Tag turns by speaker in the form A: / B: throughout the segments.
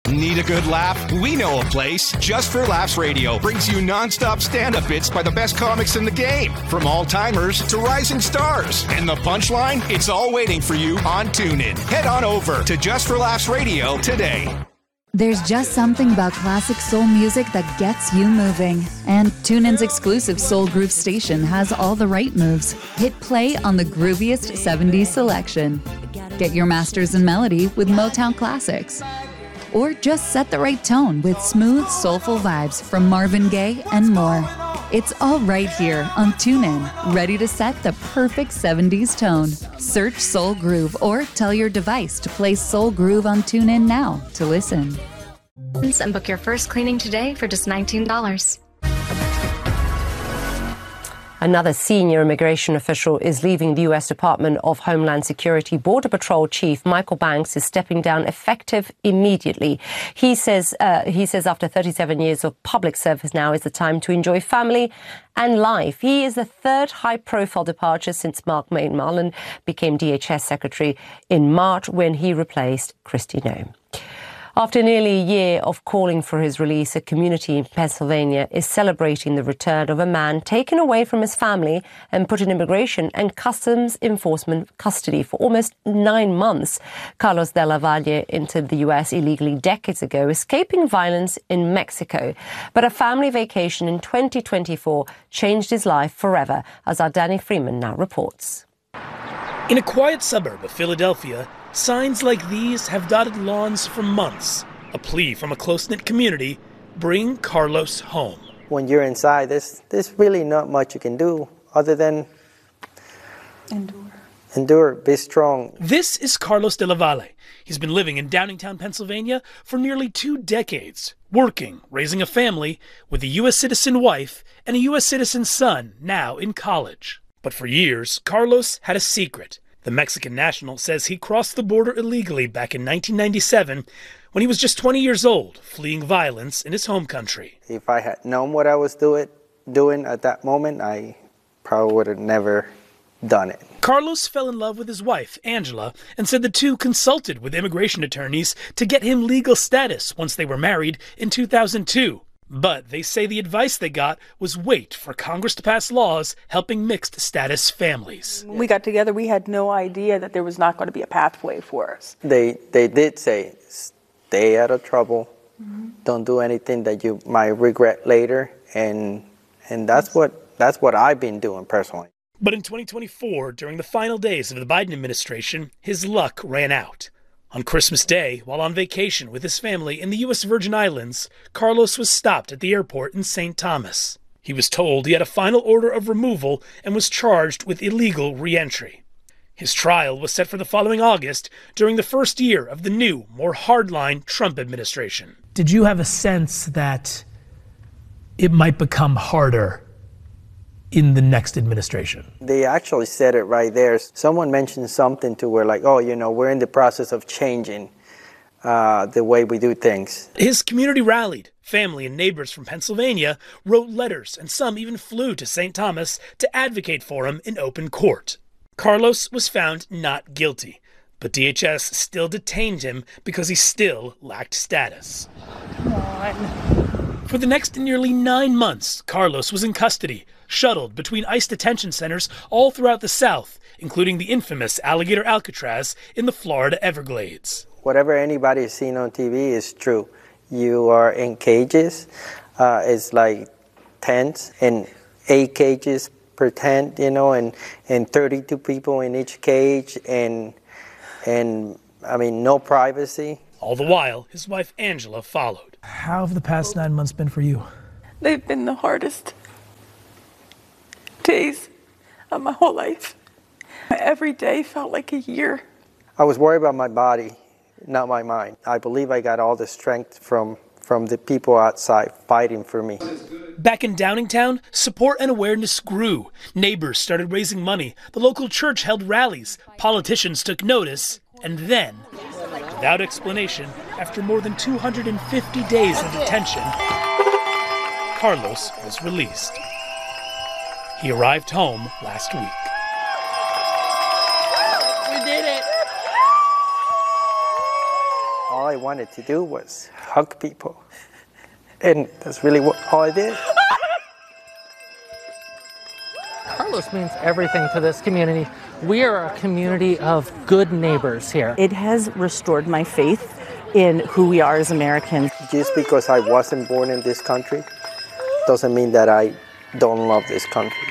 A: Need a good laugh? We know a place. Just for Laughs Radio brings you nonstop stand-up bits by the best comics in the game, from all-timers to rising stars. And the punchline? It's all waiting for you on TuneIn. Head on over to Just for Laughs Radio today.
B: There's just something about classic soul music that gets you moving. And TuneIn's exclusive Soul Groove station has all the right moves. Hit play on the grooviest 70s selection. Get your masters in melody with Motown classics. Or just set the right tone with smooth, soulful vibes from Marvin Gaye and more. It's all right here on TuneIn, ready to set the perfect 70s tone. Search Soul Groove or tell your device to play Soul Groove on TuneIn now to listen.
C: And book your first cleaning today for just $19.
D: Another senior immigration official is leaving the U.S. Department of Homeland Security. Border Patrol Chief Michael Banks is stepping down effective immediately. He says after 37 years of public service now is the time to enjoy family and life. He is the third high-profile departure since Mark Mullen became DHS Secretary in March when he replaced Kristi Noem. After nearly a year of calling for his release, a community in Pennsylvania is celebrating the return of a man taken away from his family and put in immigration and customs enforcement custody for almost 9 months. Carlos de la Valle entered the U.S. illegally decades ago, escaping violence in Mexico. But a family vacation in 2024 changed his life forever, as our Danny Freeman now reports.
E: In a quiet suburb of Philadelphia, signs like these have dotted lawns for months. A plea from a close-knit community: bring Carlos home.
F: When you're inside, there's really not much you can do other than endure, be strong.
E: This is Carlos de la Valle. He's been living in Downingtown, Pennsylvania for nearly 2 decades, working, raising a family with a U.S. citizen wife and a U.S. citizen son, now in college. But for years, Carlos had a secret. The Mexican national says he crossed the border illegally back in 1997 when he was just 20 years old, fleeing violence in his home country.
F: If I had known what I was doing at that moment, I probably would have never done it.
E: Carlos fell in love with his wife, Angela, and said the two consulted with immigration attorneys to get him legal status once they were married in 2002. But they say the advice they got was wait for Congress to pass laws helping mixed status families.
G: When we got together, we had no idea that there was not going to be a pathway for us.
F: They did say, stay out of trouble. Mm-hmm. Don't do anything that you might regret later. And that's what I've been doing personally.
E: But in 2024, during the final days of the Biden administration, his luck ran out. On Christmas Day, while on vacation with his family in the U.S. Virgin Islands, Carlos was stopped at the airport in St. Thomas. He was told he had a final order of removal and was charged with illegal re-entry. His trial was set for the following August during the first year of the new, more hardline Trump administration. Did you have a sense that it might become harder in the next administration?
F: They actually said it right there. Someone mentioned something to where like, oh, we're in the process of changing the way we do things.
E: His community rallied. Family and neighbors from Pennsylvania wrote letters, and some even flew to St. Thomas to advocate for him in open court. Carlos was found not guilty, but DHS still detained him because he still lacked status.
G: Come on.
E: For the next nearly 9 months, Carlos was in custody, shuttled between ICE detention centers all throughout the South, including the infamous Alligator Alcatraz in the Florida Everglades.
F: Whatever anybody has seen on TV is true. You are in cages. It's like tents, and 8 cages per tent, and 32 people in each cage, and I mean, no privacy.
E: All the while, his wife Angela followed. How have the past 9 months been for you?
G: They've been the hardest days of my whole life. Every day felt like a year.
F: I was worried about my body, not my mind. I believe I got all the strength from the people outside fighting for me.
E: Back in Downingtown, support and awareness grew. Neighbors started raising money. The local church held rallies. Politicians took notice. And then, without explanation, after more than 250 days of detention, Carlos was released. He arrived home last week.
G: We did it!
F: All I I wanted to do was hug people. And that's really all I did.
H: Carlos means everything to this community. We are a community of good neighbors here.
G: It has restored my faith in who we are as Americans.
F: Just because I wasn't born in this country doesn't mean that I don't love this country.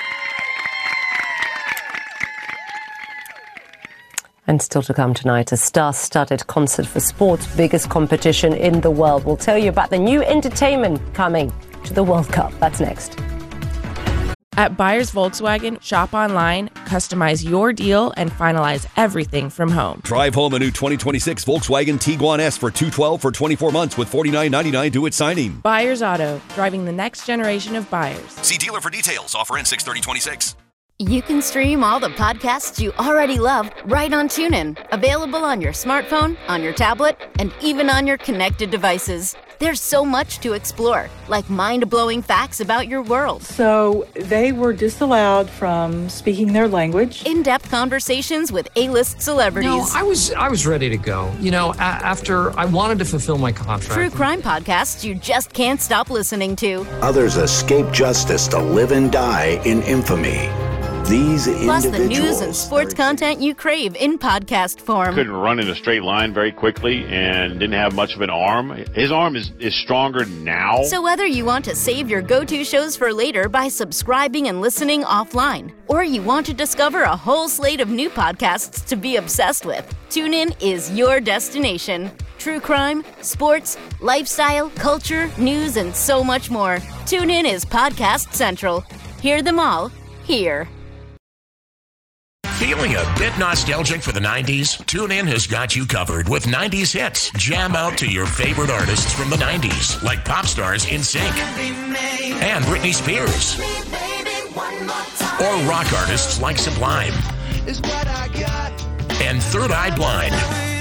D: And still to come tonight, a star-studded concert for sport's biggest competition in the world. We'll tell you about the new entertainment coming to the World Cup. That's next.
I: At Buyers Volkswagen, shop online, customize your deal, and finalize everything from home.
J: Drive home a new 2026 Volkswagen Tiguan S for $212 for 24 months with $49.99 due at signing.
I: Buyers Auto, driving the next generation of buyers.
J: See dealer for details. Offer ends 6/30/26.
K: You can stream all the podcasts you already love right on TuneIn. Available on your smartphone, on your tablet, and even on your connected devices. There's so much to explore, like mind-blowing facts about your world.
G: So they were disallowed from speaking their language.
K: In-depth conversations with A-list celebrities.
L: No, I was ready to go. You know, after I wanted to fulfill my contract.
K: True crime podcasts you just can't stop listening to.
M: Others escape justice to live and die in infamy. These
K: plus the news and sports content you crave in podcast form.
N: Couldn't run in a straight line very quickly and didn't have much of an arm. His arm is stronger now.
K: So whether you want to save your go-to shows for later by subscribing and listening offline, or you want to discover a whole slate of new podcasts to be obsessed with, TuneIn is your destination. True crime, sports, lifestyle, culture, news, and so much more. TuneIn is Podcast Central. Hear them all here.
O: Feeling a bit nostalgic for the 90s? TuneIn has got you covered with 90s hits. Jam out to your favorite artists from the 90s, like pop stars NSYNC and Britney Spears. Or rock artists like Sublime and Third Eye Blind.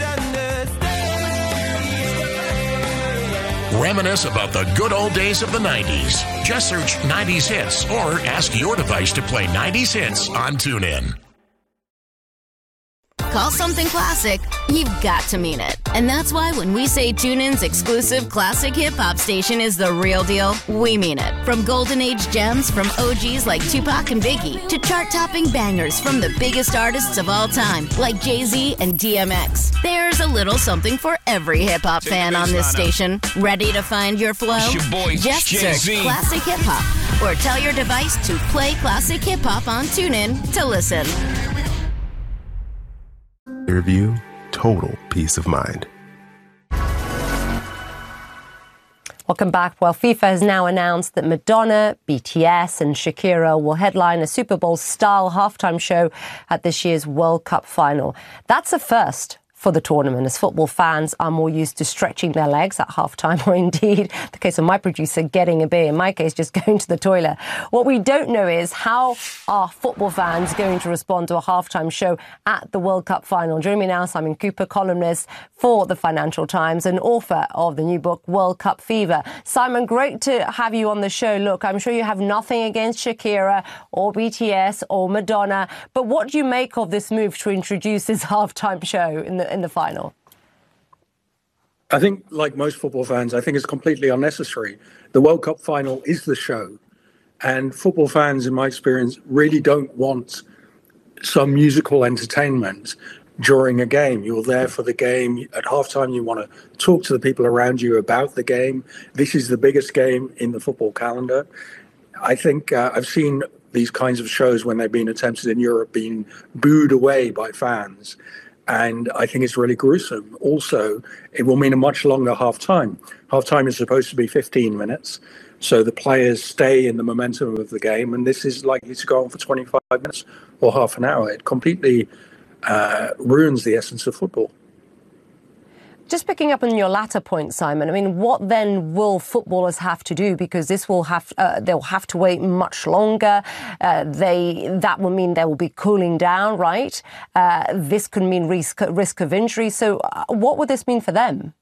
O: Reminisce about the good old days of the 90s. Just search 90s hits or ask your device to play 90s hits on TuneIn.
K: Call something classic, you've got to mean it. And that's why when we say TuneIn's exclusive classic hip-hop station is the real deal, we mean it. From golden age gems from OGs like Tupac and Biggie, to chart-topping bangers from the biggest artists of all time, like Jay-Z and DMX. There's a little something for every hip-hop fan on this station. Ready to find your flow? Just search Classic Hip-Hop, or tell your device to play Classic Hip-Hop on TuneIn to listen.
P: Review, total peace of mind.
D: Welcome back. Well, FIFA has now announced that Madonna, BTS and Shakira will headline a Super Bowl-style halftime show at this year's World Cup final. That's a first for the tournament, as football fans are more used to stretching their legs at halftime, or indeed, the case of my producer, getting a beer. In my case, just going to the toilet. What we don't know is how are football fans going to respond to a halftime show at the World Cup final. Joining me now, Simon Cooper, columnist for the Financial Times and author of the new book, World Cup Fever. Simon, great to have you on the show. Look, I'm sure you have nothing against Shakira or BTS or Madonna, but what do you make of this move to introduce this halftime show in the final?
Q: I think, like most football fans, I think it's completely unnecessary. The World Cup final is the show. And football fans, in my experience, really don't want some musical entertainment during a game. You're there for the game. At halftime, you want to talk to the people around you about the game. This is the biggest game in the football calendar. I think I've seen these kinds of shows when they've been attempted in Europe being booed away by fans. And I think it's really gruesome. Also, it will mean a much longer half-time. Half-time is supposed to be 15 minutes, so the players stay in the momentum of the game, and this is likely to go on for 25 minutes or half an hour. It completely ruins the essence of football.
D: Just picking up on your latter point, Simon, I mean, what then will footballers have to do? Because this will they'll have to wait much longer. That will mean they will be cooling down, right? This could mean risk of injury. So what would this mean for them?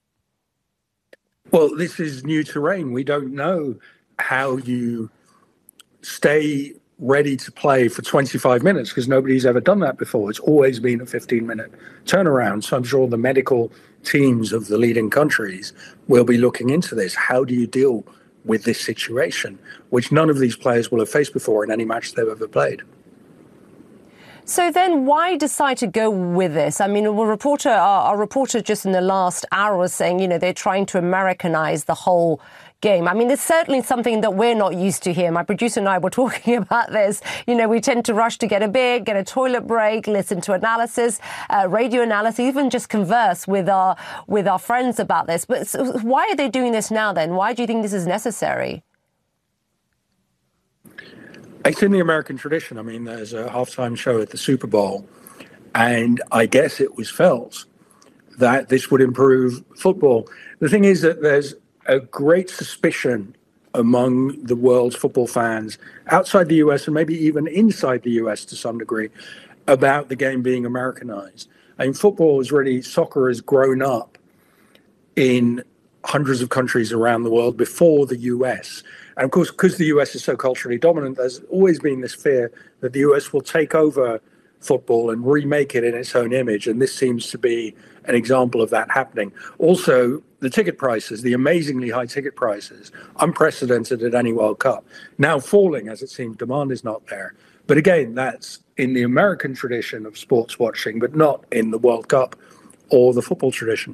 Q: Well, this is new terrain. We don't know how you stay ready to play for 25 minutes because nobody's ever done that before. It's always been a 15-minute turnaround. So I'm sure the medical teams of the leading countries will be looking into this. How do you deal with this situation, which none of these players will have faced before in any match they've ever played?
D: So then why decide to go with this? I mean, our reporter just in the last hour was saying, they're trying to Americanize the whole game. I mean, it's certainly something that we're not used to here. My producer and I were talking about this. We tend to rush to get a beer, get a toilet break, listen to analysis, radio analysis, even just converse with our friends about this. But why are they doing this now then? Why do you think this is necessary?
Q: It's in the American tradition. I mean, there's a halftime show at the Super Bowl, and I guess it was felt that this would improve football. The thing is that there's a great suspicion among the world's football fans outside the US and maybe even inside the US to some degree about the game being Americanized. I mean, soccer has grown up in hundreds of countries around the world before the US. And of course, because the US is so culturally dominant, there's always been this fear that the US will take over football and remake it in its own image. And this seems to be an example of that happening. Also, the ticket prices, the amazingly high ticket prices, unprecedented at any World Cup, now falling as it seems demand is not there. But again, that's in the American tradition of sports watching, but not in the World Cup or the football tradition.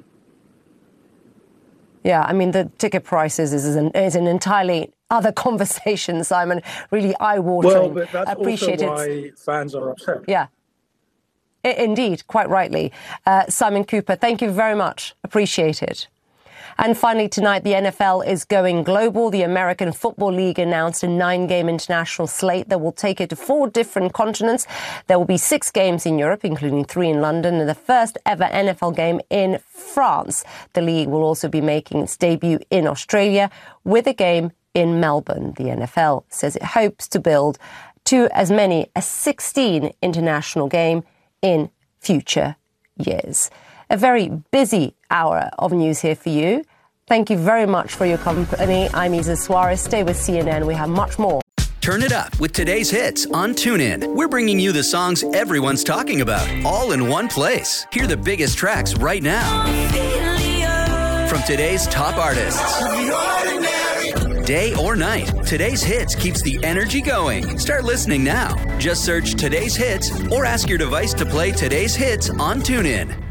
D: Yeah, I mean, the ticket prices is an entirely other conversation, Simon. Really eye-watering.
Q: Well, but that's also why fans are upset.
D: Yeah, indeed, quite rightly. Simon Cooper, thank you very much. Appreciate it. And finally, tonight, the NFL is going global. The American Football League announced a 9-game international slate that will take it to 4 different continents. There will be 6 games in Europe, including 3 in London, and the first ever NFL game in France. The league will also be making its debut in Australia with a game in Melbourne. The NFL says it hopes to build to as many as 16 international games in future years. A very busy hour of news here for you. Thank you very much for your company. I'm Isa Suarez. Stay with CNN. We have much more.
R: Turn it up with today's hits on TuneIn. We're bringing you the songs everyone's talking about, all in one place. Hear the biggest tracks right now from today's top artists. Day or night, today's hits keeps the energy going. Start listening now. Just search today's hits or ask your device to play today's hits on TuneIn.